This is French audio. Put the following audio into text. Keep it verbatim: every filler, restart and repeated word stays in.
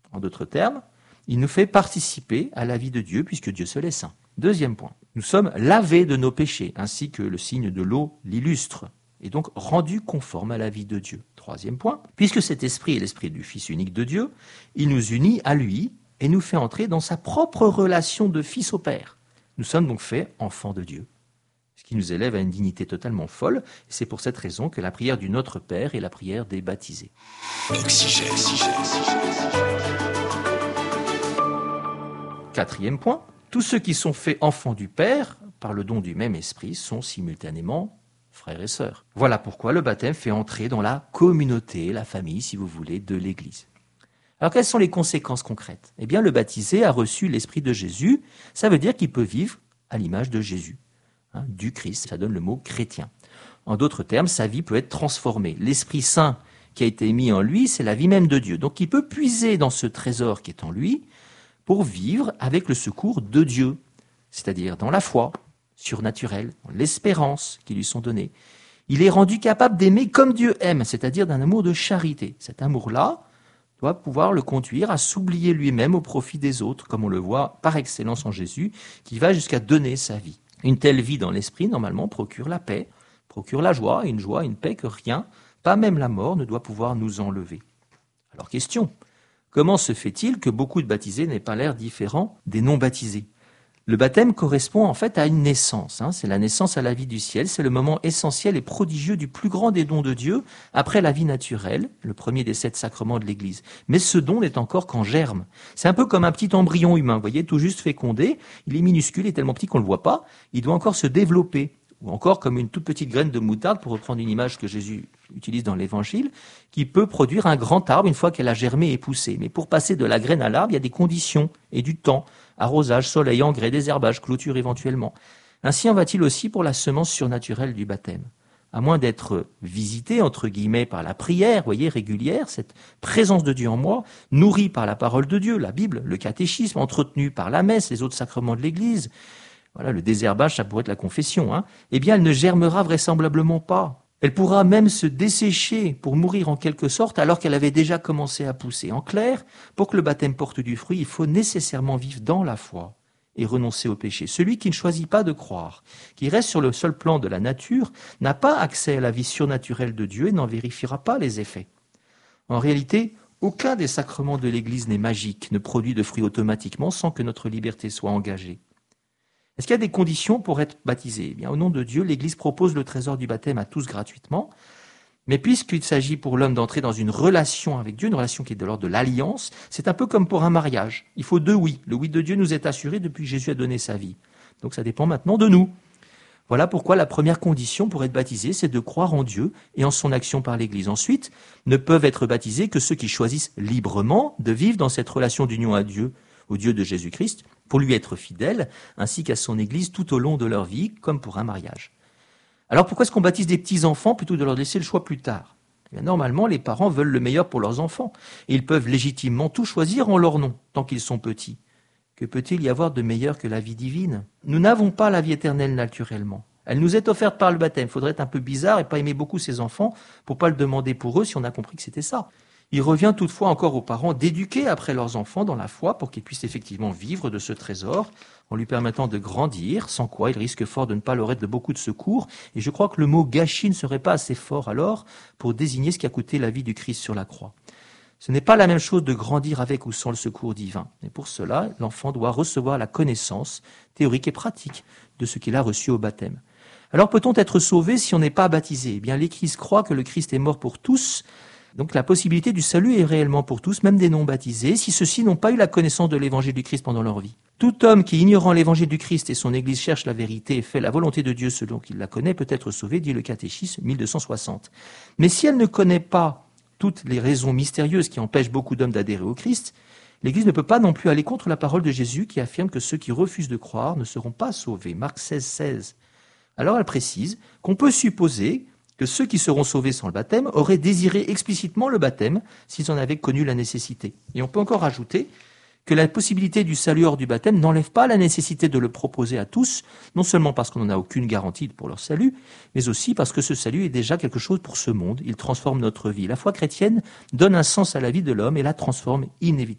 En d'autres termes, il nous fait participer à la vie de Dieu puisque Dieu seul est saint. Deuxième point, nous sommes lavés de nos péchés, ainsi que le signe de l'eau l'illustre, et donc rendus conformes à la vie de Dieu. Troisième point, puisque cet esprit est l'esprit du Fils unique de Dieu, il nous unit à lui et nous fait entrer dans sa propre relation de fils au Père. Nous sommes donc faits enfants de Dieu, ce qui nous élève à une dignité totalement folle, et c'est pour cette raison que la prière du Notre Père est la prière des baptisés. Oxygène, oxygène, oxygène. Quatrième point, tous ceux qui sont faits enfants du Père, par le don du même esprit, sont simultanément frères et sœurs. Voilà pourquoi le baptême fait entrer dans la communauté, la famille, si vous voulez, de l'Église. Alors, quelles sont les conséquences concrètes? Eh bien, le baptisé a reçu l'esprit de Jésus, ça veut dire qu'il peut vivre à l'image de Jésus, hein, du Christ, ça donne le mot chrétien. En d'autres termes, sa vie peut être transformée. L'Esprit Saint qui a été mis en lui, c'est la vie même de Dieu. Donc, il peut puiser dans ce trésor qui est en lui pour vivre avec le secours de Dieu, c'est-à-dire dans la foi surnaturelle, dans l'espérance qui lui sont données. Il est rendu capable d'aimer comme Dieu aime, c'est-à-dire d'un amour de charité. Cet amour-là doit pouvoir le conduire à s'oublier lui-même au profit des autres, comme on le voit par excellence en Jésus, qui va jusqu'à donner sa vie. Une telle vie dans l'esprit, normalement, procure la paix, procure la joie, une joie, une paix que rien, pas même la mort, ne doit pouvoir nous enlever. Alors, question, comment se fait-il que beaucoup de baptisés n'aient pas l'air différents des non-baptisés? Le baptême correspond en fait à une naissance, hein, c'est la naissance à la vie du ciel, c'est le moment essentiel et prodigieux du plus grand des dons de Dieu, après la vie naturelle, le premier des sept sacrements de l'Église. Mais ce don n'est encore qu'en germe. C'est un peu comme un petit embryon humain, vous voyez, tout juste fécondé, il est minuscule, il est tellement petit qu'on ne le voit pas, il doit encore se développer. Ou encore comme une toute petite graine de moutarde, pour reprendre une image que Jésus utilise dans l'Évangile, qui peut produire un grand arbre une fois qu'elle a germé et poussé. Mais pour passer de la graine à l'arbre, il y a des conditions et du temps. Arrosage, soleil, engrais, désherbage, clôture éventuellement. Ainsi en va-t-il aussi pour la semence surnaturelle du baptême. À moins d'être visité, entre guillemets, par la prière, voyez, régulière, cette présence de Dieu en moi, nourrie par la parole de Dieu, la Bible, le catéchisme, entretenue par la messe, les autres sacrements de l'Église, voilà, le désherbage, ça pourrait être la confession, hein, eh bien, elle ne germera vraisemblablement pas. Elle pourra même se dessécher pour mourir en quelque sorte alors qu'elle avait déjà commencé à pousser. En clair, pour que le baptême porte du fruit, il faut nécessairement vivre dans la foi et renoncer au péché. Celui qui ne choisit pas de croire, qui reste sur le seul plan de la nature, n'a pas accès à la vie surnaturelle de Dieu et n'en vérifiera pas les effets. En réalité, aucun des sacrements de l'Église n'est magique, ne produit de fruits automatiquement sans que notre liberté soit engagée. Est-ce qu'il y a des conditions pour être baptisé? Eh bien, au nom de Dieu, l'Église propose le trésor du baptême à tous gratuitement. Mais puisqu'il s'agit pour l'homme d'entrer dans une relation avec Dieu, une relation qui est de l'ordre de l'alliance, c'est un peu comme pour un mariage. Il faut deux oui. Le oui de Dieu nous est assuré depuis que Jésus a donné sa vie. Donc ça dépend maintenant de nous. Voilà pourquoi la première condition pour être baptisé, c'est de croire en Dieu et en son action par l'Église. Ensuite, ne peuvent être baptisés que ceux qui choisissent librement de vivre dans cette relation d'union à Dieu, au Dieu de Jésus-Christ, pour lui être fidèles, ainsi qu'à son Église tout au long de leur vie, comme pour un mariage. Alors pourquoi est-ce qu'on baptise des petits-enfants plutôt que de leur laisser le choix plus tard? Eh bien, normalement, les parents veulent le meilleur pour leurs enfants, et ils peuvent légitimement tout choisir en leur nom, tant qu'ils sont petits. Que peut-il y avoir de meilleur que la vie divine? Nous n'avons pas la vie éternelle naturellement. Elle nous est offerte par le baptême. Il faudrait être un peu bizarre et pas aimer beaucoup ses enfants pour pas le demander pour eux si on a compris que c'était ça. Il revient toutefois encore aux parents d'éduquer après leurs enfants dans la foi pour qu'ils puissent effectivement vivre de ce trésor en lui permettant de grandir, sans quoi ils risquent fort de ne pas leur être de beaucoup de secours. Et je crois que le mot gâchis ne serait pas assez fort alors pour désigner ce qui a coûté la vie du Christ sur la croix. Ce n'est pas la même chose de grandir avec ou sans le secours divin. Et pour cela, l'enfant doit recevoir la connaissance théorique et pratique de ce qu'il a reçu au baptême. Alors peut-on être sauvé si on n'est pas baptisé? Eh bien, l'Église croit que le Christ est mort pour tous. Donc la possibilité du salut est réellement pour tous, même des non-baptisés, si ceux-ci n'ont pas eu la connaissance de l'évangile du Christ pendant leur vie. Tout homme qui, ignorant l'évangile du Christ et son Église, cherche la vérité et fait la volonté de Dieu selon qu'il la connaît, peut être sauvé, dit le catéchisme mille deux cent soixante. Mais si elle ne connaît pas toutes les raisons mystérieuses qui empêchent beaucoup d'hommes d'adhérer au Christ, l'Église ne peut pas non plus aller contre la parole de Jésus qui affirme que ceux qui refusent de croire ne seront pas sauvés. Marc seize, seize. Alors elle précise qu'on peut supposer que ceux qui seront sauvés sans le baptême auraient désiré explicitement le baptême s'ils en avaient connu la nécessité. Et on peut encore ajouter que la possibilité du salut hors du baptême n'enlève pas la nécessité de le proposer à tous, non seulement parce qu'on n'en a aucune garantie pour leur salut, mais aussi parce que ce salut est déjà quelque chose pour ce monde. Il transforme notre vie. La foi chrétienne donne un sens à la vie de l'homme et la transforme inévitablement.